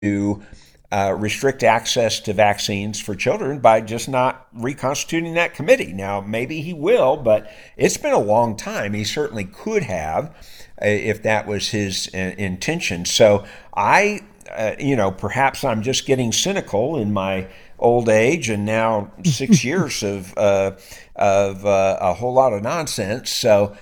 to restrict access to vaccines for children by just not reconstituting that committee. Now, maybe he will, but it's been a long time. He certainly could have if that was his intention. So perhaps I'm just getting cynical in my old age, and now 6 years of a whole lot of nonsense. So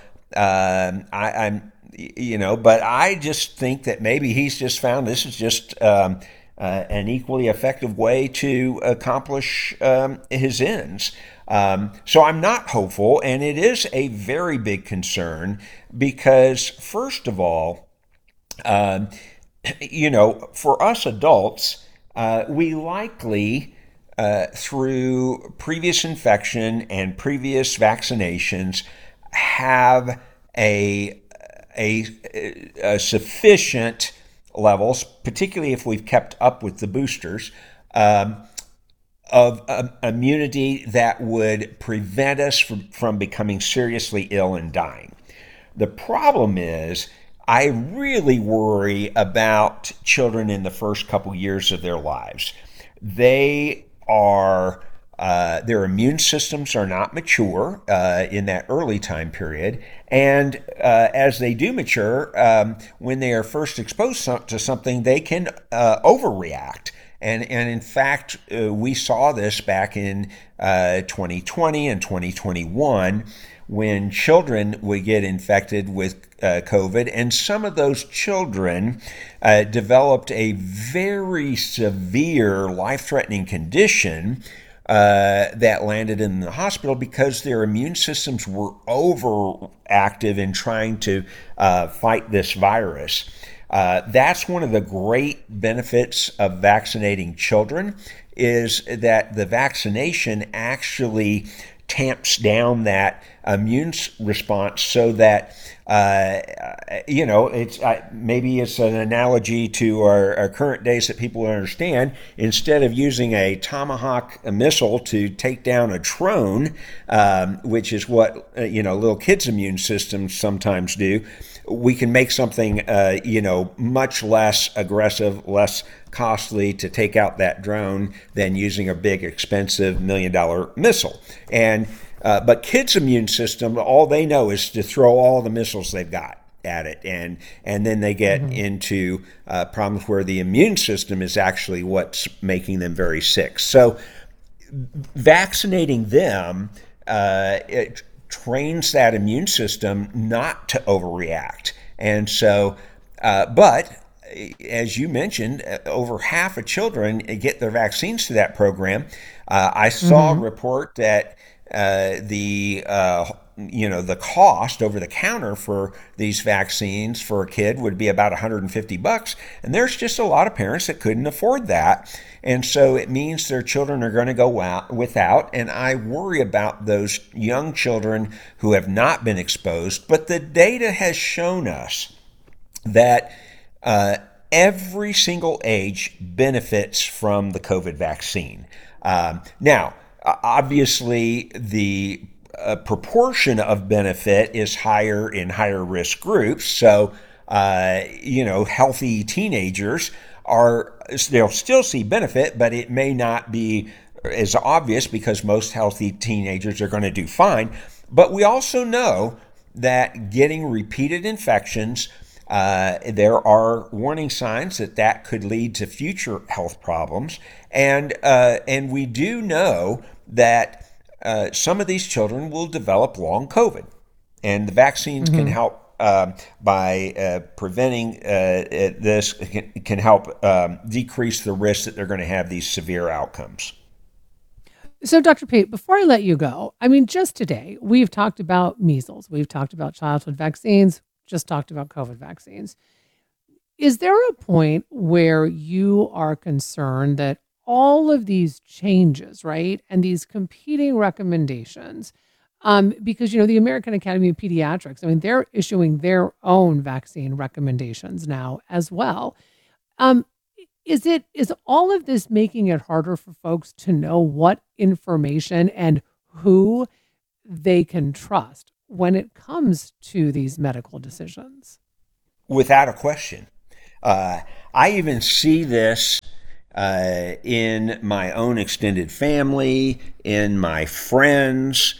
I'm but I just think that maybe he's just found this is just an equally effective way to accomplish his ends. So I'm not hopeful, and it is a very big concern because, first of all, um, for us adults, we likely, through previous infection and previous vaccinations, have a, a, a sufficient levels, particularly if we've kept up with the boosters, um, of immunity that would prevent us from becoming seriously ill and dying. The problem is, I really worry about children in the first couple years of their lives. They are their immune systems are not mature in that early time period, and as they do mature, when they are first exposed to something, they can overreact. And in fact, we saw this back in 2020 and 2021 when children would get infected with COVID, and some of those children developed a very severe life threatening condition that landed in the hospital because their immune systems were overactive in trying to fight this virus. That's one of the great benefits of vaccinating children is that the vaccination actually tamps down that immune response so that it's maybe it's an analogy to our current days that people understand. Instead of using a tomahawk missile to take down a drone, which is what little kids' immune systems sometimes do, we can make something much less aggressive, less costly to take out that drone than using a big expensive $1 million missile. And but kids' immune system, all they know is to throw all the missiles they've got at it, and then they get Hmm. into problems where the immune system is actually what's making them very sick. So vaccinating them it trains that immune system not to overreact. And so, but as you mentioned, over half of children get their vaccines through that program. I saw a Hmm. report that the cost over the counter for these vaccines for a kid would be about $150, and there's just a lot of parents that couldn't afford that, and so it means their children are going to go out without. And I worry about those young children who have not been exposed. But the data has shown us that uh, every single age benefits from the COVID vaccine. Now, obviously, the proportion of benefit is higher in higher risk groups. So, healthy teenagers are they'll still see benefit, but it may not be as obvious because most healthy teenagers are going to do fine. But we also know that getting repeated infections, there are warning signs that that could lead to future health problems, and we do know that some of these children will develop long COVID, and the vaccines can Hmm. help by preventing this can help decrease the risk that they're going to have these severe outcomes. So, Dr. Pate, before I let you go, I mean, just today, we've talked about measles, we've talked about childhood vaccines, just talked about COVID vaccines. Is there a point where you are concerned that all of these changes, right, and these competing recommendations, because the American Academy of Pediatrics, I mean, they're issuing their own vaccine recommendations now as well. Um, is all of this making it harder for folks to know what information and who they can trust when it comes to these medical decisions? Without a question. I even see this in my own extended family, in my friends,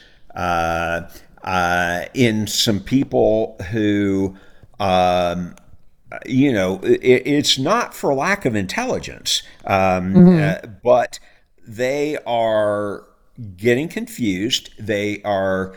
in some people who, it's not for lack of intelligence, but they are getting confused. They are,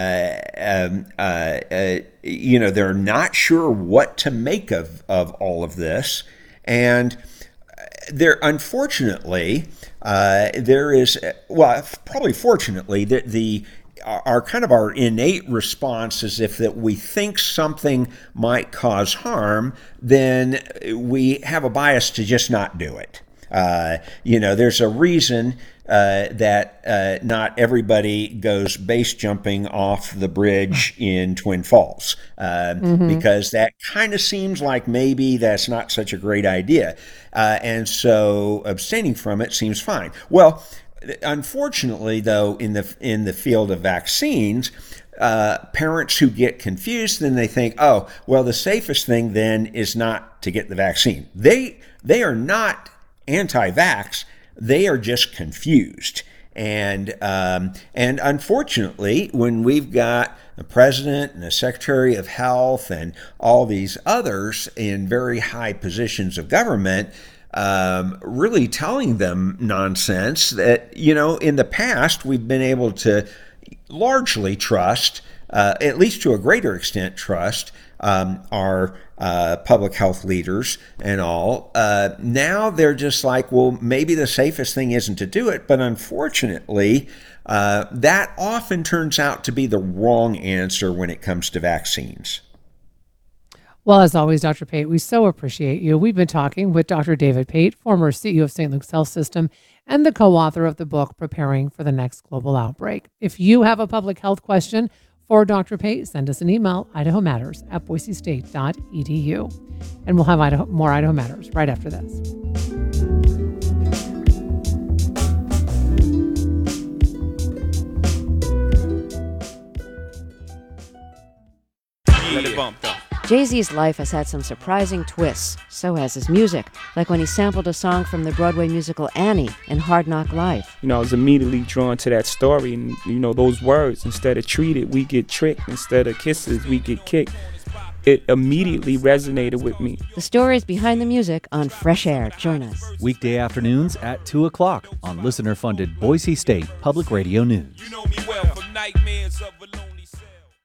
they're not sure what to make of all of this. And there, unfortunately, there is, well, probably fortunately, the our kind of our innate response is if that we think something might cause harm, then we have a bias to just not do it. There's a reason that not everybody goes base jumping off the bridge in Twin Falls, because that kind of seems like maybe that's not such a great idea. And so abstaining from it seems fine. Well, unfortunately, though, in the field of vaccines, parents who get confused, then they think, oh, well, the safest thing then is not to get the vaccine. They are not anti-vax. They are just confused. And unfortunately, when we've got the president and the secretary of health and all these others in very high positions of government, really telling them nonsense that, in the past, we've been able to largely trust, at least to a greater extent, trust our public health leaders and all. Now they're just like, well, maybe the safest thing isn't to do it. But unfortunately, that often turns out to be the wrong answer when it comes to vaccines. Well, as always, Dr. Pate, we so appreciate you. We've been talking with Dr. David Pate, former CEO of St. Luke's Health System and the co-author of the book, Preparing for the Next Global Outbreak. If you have a public health question for Dr. Pate, send us an email, idahomatters@boisestate.edu. And we'll have more Idaho Matters right after this. Let it bump, though. Jay-Z's life has had some surprising twists. So has his music, like when he sampled a song from the Broadway musical Annie in Hard Knock Life. I was immediately drawn to that story and, those words. Instead of treated, we get tricked. Instead of kisses, we get kicked. It immediately resonated with me. The stories behind the music on Fresh Air. Join us. Weekday afternoons at 2 o'clock on listener-funded Boise State Public Radio News. You know me well from nightmares of a lonely cell.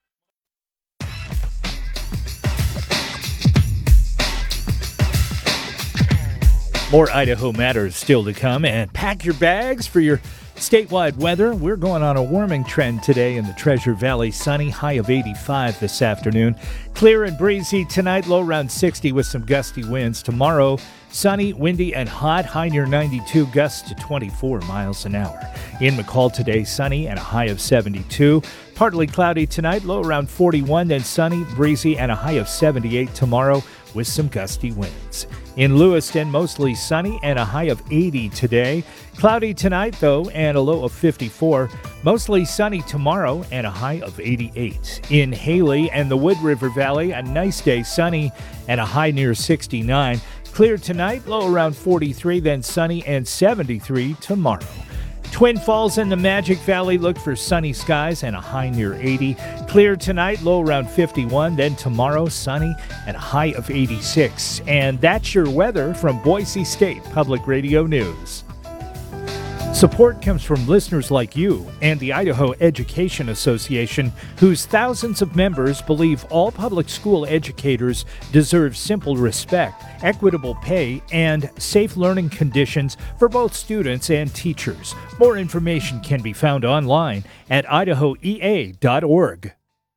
More Idaho Matters still to come, and pack your bags for your statewide weather. We're going on a warming trend today in the Treasure Valley. Sunny, high of 85 this afternoon. Clear and breezy tonight, low around 60 with some gusty winds. Tomorrow, sunny, windy, and hot, high near 92, gusts to 24 miles an hour. In McCall today, sunny and a high of 72. Partly cloudy tonight, low around 41, then sunny, breezy, and a high of 78 tomorrow with some gusty winds. In Lewiston, mostly sunny and a high of 80 today. Cloudy tonight, though, and a low of 54. Mostly sunny tomorrow and a high of 88. In Haley and the Wood River Valley, a nice day, sunny and a high near 69. Clear tonight, low around 43, then sunny and 73 tomorrow. Twin Falls and the Magic Valley, look for sunny skies and a high near 80. Clear tonight, low around 51. Then tomorrow, sunny and a high of 86. And that's your weather from Boise State Public Radio News. Support comes from listeners like you and the Idaho Education Association, whose thousands of members believe all public school educators deserve simple respect, equitable pay, and safe learning conditions for both students and teachers. More information can be found online at idahoea.org.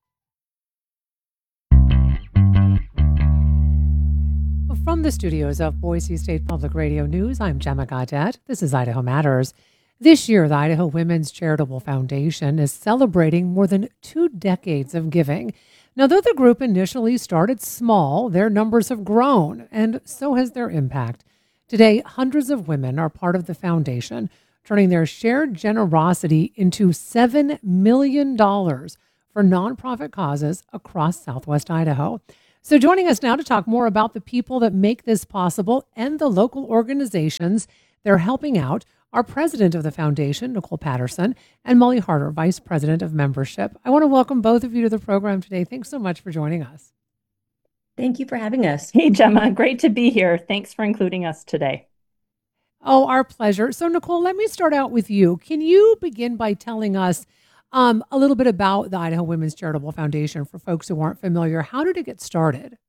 From the studios of Boise State Public Radio News, I'm Gemma Gaudette. This is Idaho Matters. This year, the Idaho Women's Charitable Foundation is celebrating more than 2 decades of giving. Now, though the group initially started small, their numbers have grown, and so has their impact. Today, hundreds of women are part of the foundation, turning their shared generosity into $7 million for nonprofit causes across Southwest Idaho. So, joining us now to talk more about the people that make this possible and the local organizations they're helping out are president of the foundation, Nicole Patterson, and Molly Harder, vice president of membership. I want to welcome both of you to the program today. Thanks so much for joining us. Thank you for having us. Hey, Gemma, great to be here. Thanks for including us today. Oh, our pleasure. So, Nicole, let me start out with you. Can you begin by telling us a little bit about the Idaho Women's Charitable Foundation for folks who aren't familiar? How did it get started?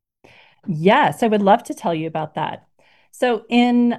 Yes, I would love to tell you about that. So in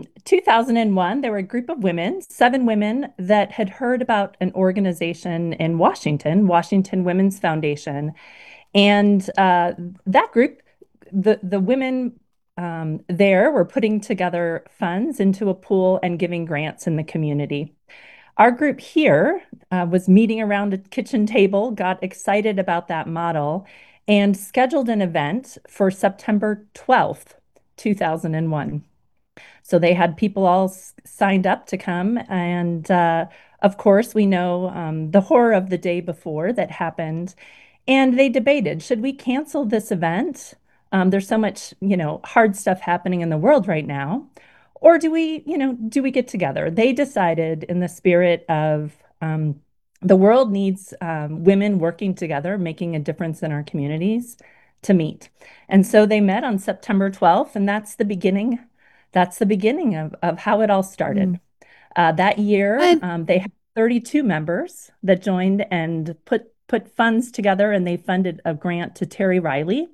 2001, there were a group of women, 7 women, that had heard about an organization in Washington, Washington Women's Foundation. And that group, the women there were putting together funds into a pool and giving grants in the community. Our group here was meeting around a kitchen table, got excited about that model, and scheduled an event for September 12th, 2001. So they had people all signed up to come. And of course, we know the horror of the day before that happened. And they debated, should we cancel this event? There's so much, hard stuff happening in the world right now. Or do we get together? They decided in the spirit of the world needs women working together, making a difference in our communities to meet. And so they met on September 12th, and that's the beginning. That's the beginning of how it all started. That year, they had 32 members that joined and put funds together, and they funded a grant to Terry Riley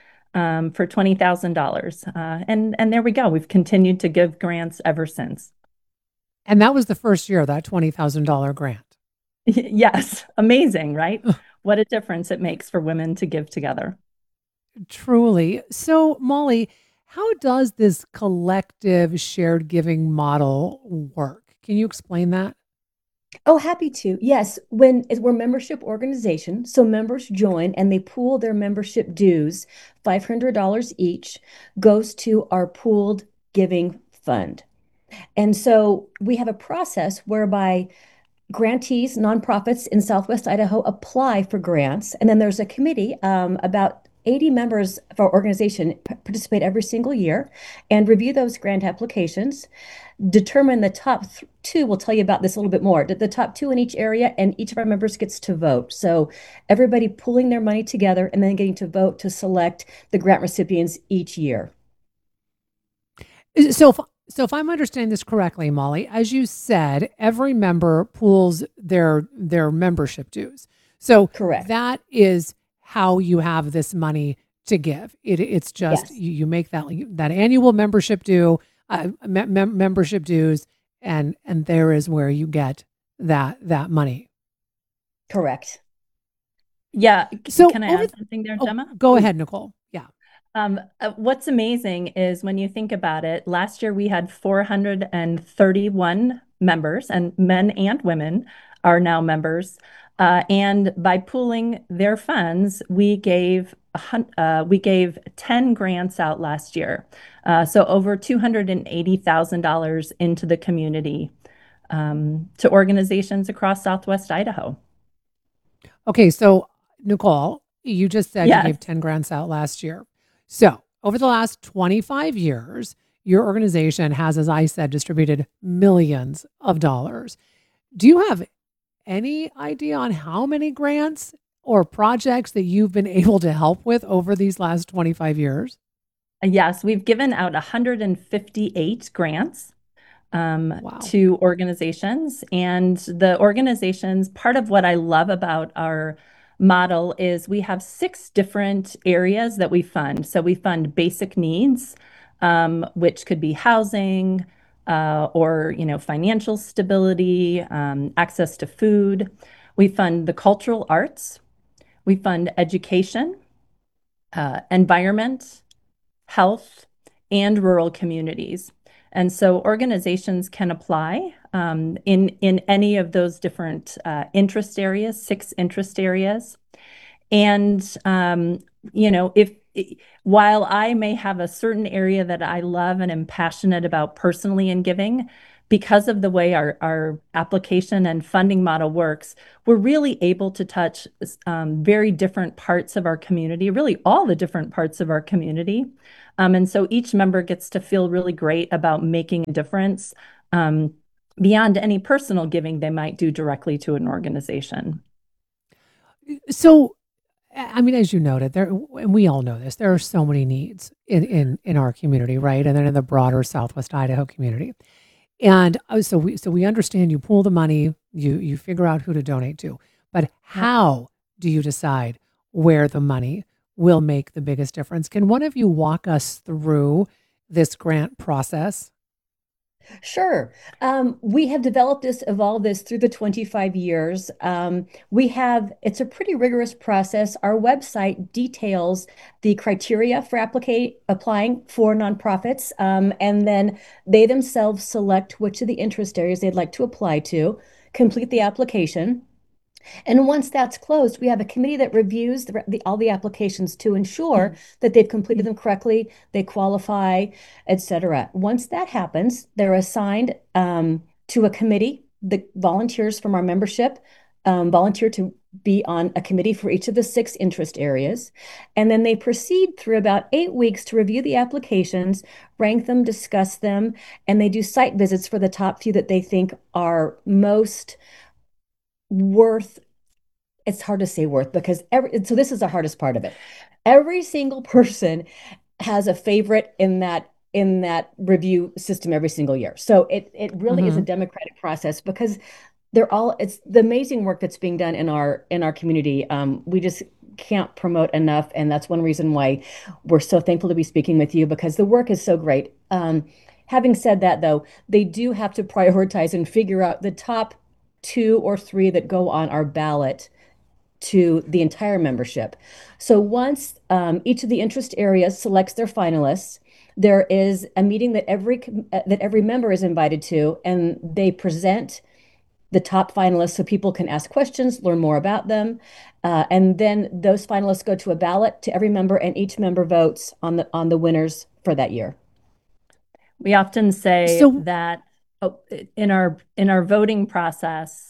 for $20,000. And there we go. We've continued to give grants ever since. And that was the first year, that $20,000 grant. Yes. Amazing, right? What a difference it makes for women to give together. Truly. So, Molly, how does this collective shared giving model work? Can you explain that? Oh, happy to. Yes, we're a membership organization, so members join and they pool their membership dues. $500 each goes to our pooled giving fund. And so we have a process whereby grantees, nonprofits in Southwest Idaho apply for grants. And then there's a committee, about 80 members of our organization participate every single year and review those grant applications, determine the top 2. We'll tell you about this a little bit more. The top 2 in each area, and each of our members gets to vote. So everybody pooling their money together and then getting to vote to select the grant recipients each year. So if I'm understanding this correctly, Molly, as you said, every member pools their membership dues. So correct. That is how you have this money to give. It's just Yes. you make that annual membership due, membership dues, and there is where you get that money. Correct. Yeah. So can I add something there, Gemma? Go ahead, Nicole. Yeah. What's amazing is when you think about it, last year we had 431 members, and men and women are now members. And by pooling their funds, we gave 10 grants out last year. So over $280,000 into the community to organizations across Southwest Idaho. Okay, so Nicole, you just said Yes. you gave 10 grants out last year. So over the last 25 years, your organization has, as I said, distributed millions of dollars. Do you have any idea on how many grants or projects that you've been able to help with over these last 25 years? Yes, we've given out 158 grants Wow. to organizations. And the organizations, part of what I love about our model is we have 6 different areas that we fund. So we fund basic needs, which could be housing, or financial stability, access to food. We fund the cultural arts. We fund education, environment, health, and rural communities. And so organizations can apply in any of those different interest areas, 6 interest areas. And if while I may have a certain area that I love and am passionate about personally in giving, because of the way our application and funding model works, we're really able to touch very different parts of our community, really all the different parts of our community. And so each member gets to feel really great about making a difference beyond any personal giving they might do directly to an organization. So, I mean, as you noted, there, and we all know this, there are so many needs in our community, right? And then in the broader Southwest Idaho community. And so we understand you pool the money, you figure out who to donate to, but how do you decide where the money will make the biggest difference? Can one of you walk us through this grant process? Sure. We have evolved this through the 25 years. It's a pretty rigorous process. Our website details the criteria for applying for nonprofits, and then they themselves select which of the interest areas they'd like to apply to, complete the application. And once that's closed, we have a committee that reviews all the applications to ensure that they've completed them correctly, they qualify, etc. Once that happens, they're assigned to a committee. The volunteers from our membership volunteer to be on a committee for each of the 6 interest areas. And then they proceed through about 8 weeks to review the applications, rank them, discuss them, and they do site visits for the top few that they think are most worth. It's hard to say worth because so this is the hardest part of it. Every single person has a favorite in that review system every single year. So it really is a democratic process because it's the amazing work that's being done in our community. We just can't promote enough, and that's one reason why we're so thankful to be speaking with you, because the work is so great. Having said that, though, they do have to prioritize and figure out the top 2 or 3 that go on our ballot to the entire membership. So once each of the interest areas selects their finalists, there is a meeting that every member is invited to, and they present the top finalists so people can ask questions, learn more about them, and then those finalists go to a ballot to every member, and each member votes on the winners for that year. We often say that in our voting process,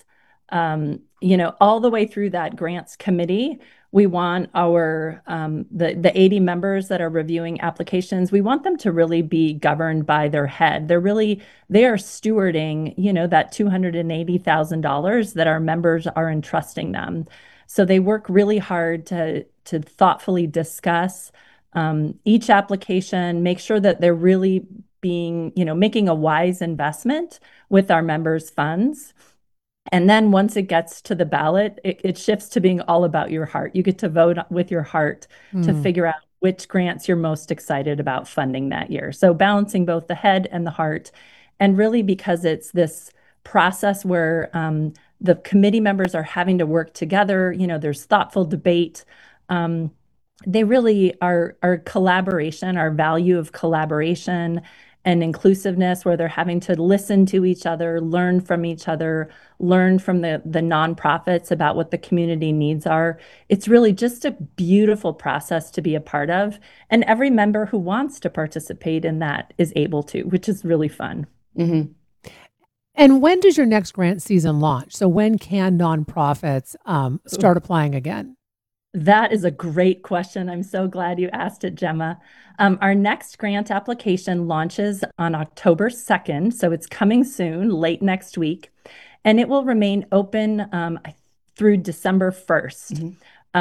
all the way through that grants committee, we want our the 80 members that are reviewing applications, we want them to really be governed by their head. They are stewarding, that $280,000 that our members are entrusting them. So they work really hard to thoughtfully discuss each application, make sure that they're really making a wise investment with our members' funds. And then once it gets to the ballot, it shifts to being all about your heart. You get to vote with your heart to figure out which grants you're most excited about funding that year. So balancing both the head and the heart. And really, because it's this process where the committee members are having to work together, there's thoughtful debate. They really are collaboration, our value of collaboration and inclusiveness, where they're having to listen to each other, learn from each other, learn from the nonprofits about what the community needs are. It's really just a beautiful process to be a part of. And every member who wants to participate in that is able to, which is really fun. Mm-hmm. And when does your next grant season launch? So when can nonprofits start applying again? That is a great question. I'm so glad you asked it, Gemma. Our next grant application launches on October 2nd, so it's coming soon, late next week, and it will remain open through December 1st.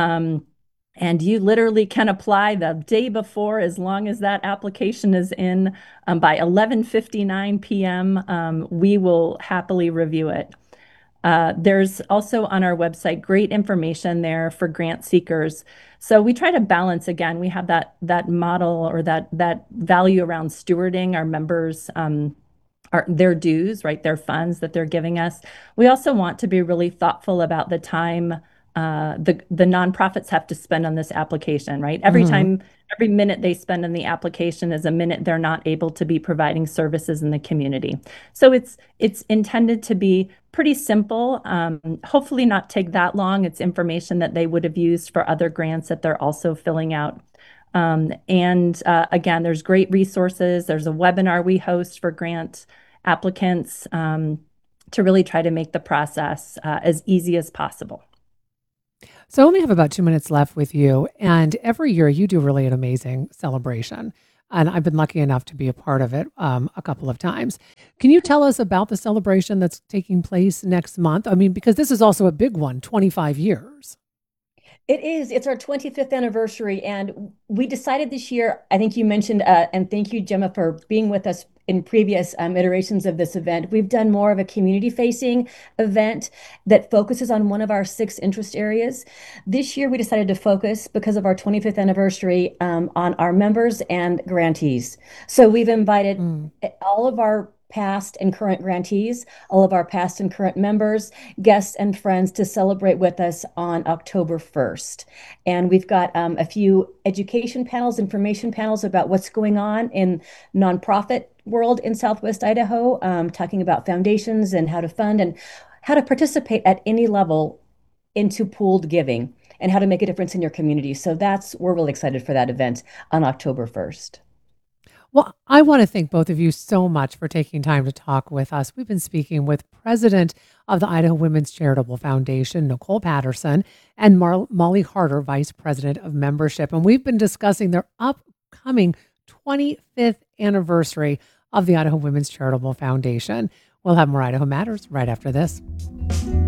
And you literally can apply the day before, as long as that application is in by 11:59 p.m. We will happily review it. There's also on our website great information there for grant seekers. So we try to balance, again, we have that model or that value around stewarding our members, their dues, right, their funds that they're giving us. We also want to be really thoughtful about the time the nonprofits have to spend on this application, right? Every minute they spend on the application is a minute they're not able to be providing services in the community. So it's intended to be pretty simple, hopefully not take that long. It's information that they would have used for other grants that they're also filling out. And again, there's great resources. There's a webinar we host for grant applicants to really try to make the process as easy as possible. So I only have about 2 minutes left with you. And every year you do really an amazing celebration. And I've been lucky enough to be a part of it a couple of times. Can you tell us about the celebration that's taking place next month? I mean, because this is also a big one, 25 years. It is. It's our 25th anniversary. And we decided this year, I think you mentioned, and thank you, Gemma, for being with us in previous iterations of this event. We've done more of a community facing event that focuses on one of our 6 interest areas. This year, we decided to focus, because of our 25th anniversary, on our members and grantees. So we've invited all of our past and current grantees, all of our past and current members, guests, and friends to celebrate with us on October 1st. And we've got a few education panels, information panels about what's going on in nonprofit world in Southwest Idaho, talking about foundations and how to fund and how to participate at any level into pooled giving and how to make a difference in your community. So we're really excited for that event on October 1st. Well, I want to thank both of you so much for taking time to talk with us. We've been speaking with President of the Idaho Women's Charitable Foundation, Nicole Patterson, and Molly Harder, Vice President of Membership. And we've been discussing their upcoming 25th anniversary of the Idaho Women's Charitable Foundation. We'll have more Idaho Matters right after this.